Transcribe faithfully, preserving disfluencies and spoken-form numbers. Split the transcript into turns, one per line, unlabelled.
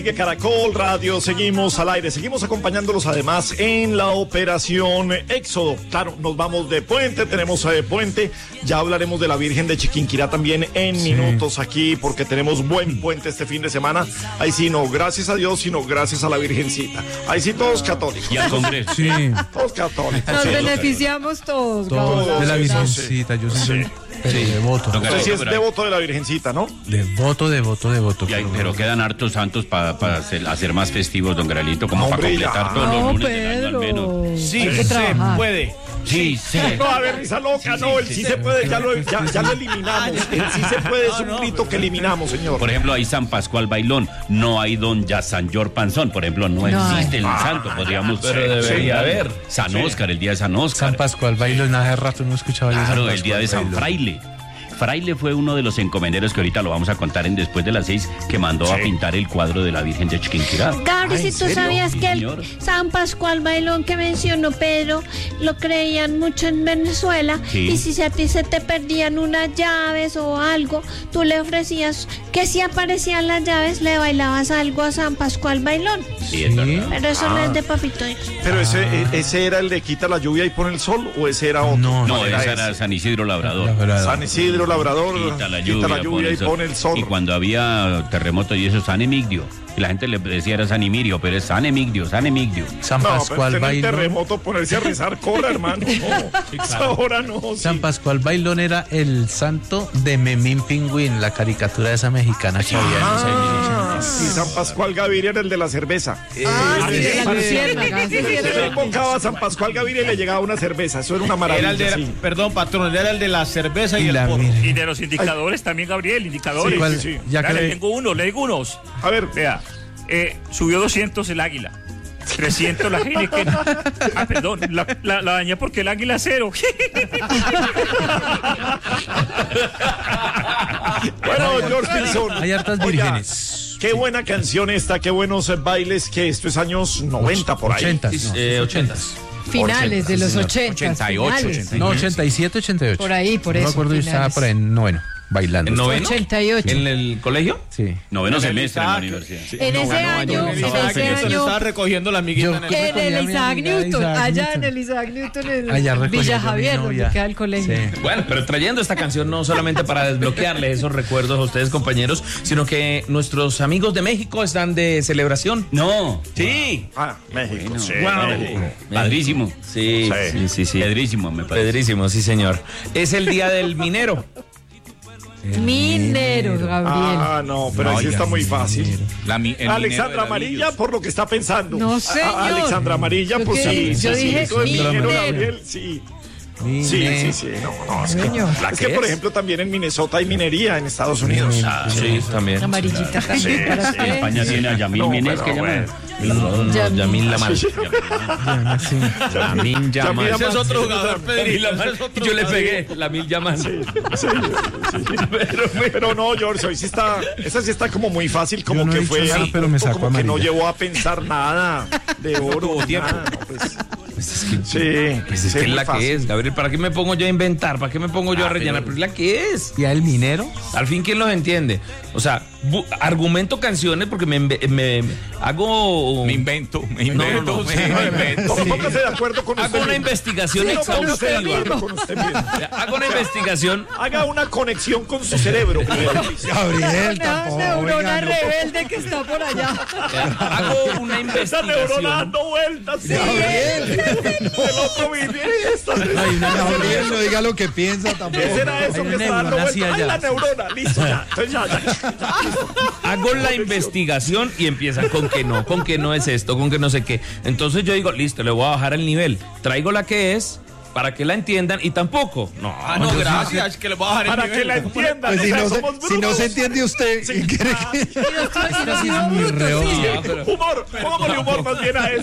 Caracol Radio, seguimos al aire, seguimos acompañándolos además en la operación Éxodo. Claro, nos vamos de puente, tenemos eh, puente, ya hablaremos de la Virgen de Chiquinquirá también en sí. minutos aquí, porque tenemos buen puente este fin de semana. Ahí sí, no, gracias a Dios, sino gracias a la Virgencita. Ahí sí, todos católicos.
Y al Congreso.
Sí.
Todos católicos.
Nos
sí,
beneficiamos todos.
Todos de la Virgencita, yo soy
sí.
pero sí. devoto.
Usted sí es devoto de la Virgencita, ¿no?
Devoto, devoto, devoto.
Y hay, pero quedan hartos santos para pa hacer, hacer más festivos, don Gralito, como para
Hombre,
completar
ya.
todos
No,
los lunes del año al
Pedro.
menos.
Sí,
Hay que
se
trabajar.
puede.
Sí, sí.
No, a ver, risa loca, no, el sí se puede, ya lo, ya, ya lo eliminamos. El sí se puede es un grito que eliminamos, señor.
Por ejemplo, hay San Pascual Bailón, no hay don ya San Yor Panzón, por ejemplo, no,
No
existe
hay.
el santo, podríamos...
Pero debería haber.
San Óscar, el día de San Óscar.
San Pascual Bailón, hace rato no escuchaba yo San
Claro,
Pascual
el día de San
Bailón.
Fraile. Fraile fue uno de los encomenderos que ahorita lo vamos a contar en Después de las Seis, que mandó
Sí.
a pintar el cuadro de la Virgen de Chiquinquirá.
Gabri,
Ay,
si
¿en
tú
serio?
sabías
Sí,
que
señor.
el San Pascual Bailón que mencionó Pedro lo creían mucho en Venezuela,
Sí.
y si a ti se te perdían unas llaves o algo, tú le ofrecías que si aparecían las llaves le bailabas algo a San Pascual Bailón.
Sí, es verdad.
Pero eso no es de papito Dios.
Pero ese, ese era el de quita la lluvia y pone el sol, o ese era otro.
No,
No,
¿Cuál
esa
ese?
era San Isidro Labrador.
Labrador.
San Isidro Labrador,
Quita la lluvia,
y pone el sol.
Y cuando había terremoto y eso, San Emigdio. Y la gente le decía era San Emigdio, pero es San Emigdio, San Emigdio.
San
No,
Pascual
pero en el
Bailón.
terremoto ponerse a rezar, corra, hermano. No, esa hora no. Sí.
San Pascual Bailón era el santo de Memín Pingüín, la caricatura de esa mexicana que había en ese mil ochocientos.
Y San Pascual Gaviria era el de la cerveza.
Ah, sí,
sí,
de la
sí.
luciérnaga, sí, sí,
Se
era
le
la-
invocaba a San Pascual Gaviria y le llegaba una cerveza. Eso era una maravilla.
Era el de,
sí.
perdón, patrón, era el de la cerveza y,
Y
el
la
porro.
Virgen.
Y de los indicadores también, Gabriel, indicadores.
Sí,
¿Cuál?
sí, sí.
Ya
Ya
que
le
le-
tengo uno, le digo unos.
A ver,
Vea, eh, subió doscientos el águila. trescientos la Heineken. Ah, perdón, la, la, la dañé porque el águila cero.
bueno, George Wilson.
Hay hartas
Oiga,
vírgenes.
Qué buena canción esta, qué buenos eh, bailes, que esto es años noventa por ahí.
ochentas, no.
Eh, ochentas.
Finales de los ochenta.
ochenta y ocho,
finales.
ochenta y
No, ochenta y siete, ochenta y ocho.
Por ahí, por
No
eso,
me acuerdo, yo estaba
finales.
por ahí en noveno, bailando.
¿En noveno?
ochenta y ocho.
¿En el colegio?
Sí.
Noveno
En el
semestre en la
Isaac.
universidad.
En ese
No,
año,
en
en
el
ese
Isaac Newton
año,
estaba recogiendo la amiguita
Yo-
en el...
en
recogí a
el
mi
Isaac
amiga
Newton,
Isaac
allá
Newton.
en el Isaac Newton, en
Allá recogí yo
Villa
a mi
Javier, donde
novia.
queda el colegio.
Sí.
Bueno, pero trayendo esta canción no solamente para desbloquearles esos recuerdos a ustedes, compañeros, sino que nuestros amigos de México están de celebración.
No.
Sí.
Ah, México, sí.
Wow.
México.
Padrísimo.
Sí,
Sí.
sí, sí, sí.
Pedrísimo, me parece.
Pedrísimo, sí, señor. Es el día del minero.
Minero, Gabriel.
Ah, no, pero así está muy fácil.
La, mi- el
Alexandra
minero de
Amarilla,
ladrillos.
por lo que está pensando.
No,
Ah,
señor.
Alexandra Amarilla,
Yo
pues
que-
sí.
yo
sí,
dije
sí, eso es minero,
minero.
Gabriel, sí.
Mine-
Sí, sí, sí, no, no, es que,
Señor.
es que, por ejemplo, también en Minnesota hay minería en Estados Unidos.
Ah, sí, también.
Amarillita también
Sí,
para
sí.
usted.
España tiene a Yamil
No,
Mínez,
pero
que llama.
bueno.
No, no,
Yamil.
Yamil Lamal.
Sí.
Sí.
Lamin Yamal.
Yamil
Ese es otro
Yamal.
jugador, Pedrito. Ese es otro
Yo le
jugador.
pegué, Lamil Yamal.
Sí, sí, sí. Pero no, George, hoy sí está, esa sí está como muy fácil, como
Yo no
que
he
fue,
dicho nada,
al
pero me
punto
sacó
como que no
amarilla.
llevó a pensar nada de oro, nada, no, pues,
Pues es que,
sí,
pues es
sí,
que es
muy
la
fácil.
que es, Gabriel. ¿Para qué me pongo yo a inventar? ¿Para qué me pongo yo a
Ah,
rellenar?
pero-
Pero es la que es.
¿Y a el minero?
Al fin, ¿quién los entiende? O sea, bu- argumento canciones porque me, me- me- hago...
Me invento, me
No, no,
invento,
no,
me
sí.
invento.
Póngase- Póngase de acuerdo con
Hago
usted
una
mismo.
investigación
Sí, no, con usted
exhaustiva.
mismo, con usted mismo.
Hago una investigación...
Haga una conexión con su cerebro.
Gabriel,
Una neurona rebelde que está por allá.
Hago una
Esa neurona
investigación...
dando vueltas. Sí,
Gabriel.
el otro vive esta.
Ay, no, Gabriel, no diga lo que piensa tampoco.
¿Qué será eso
Hay
que
una
está dando
neurona
vueltas?
así
Ay,
allá.
la neurona, listo, ya. Entonces ya, ya.
Hago la investigación y empiezan con que no, con que no es esto, con que no sé qué. Entonces yo digo, listo, le voy a bajar el nivel. Traigo la que es para que la entiendan y tampoco. No,
Ah, no, gracias, que le voy a bajar el
Para
nivel.
que la entiendan.
Pues si
o sea,
no, se,
somos
si no
brutos.
se entiende usted, ¿qué quiere que...?
Y nosotros- y
Esta sí es
nosotros
muy
brutos,
reo.
sí.
No, pero-
Humor, pongámosle humor más bien a eso.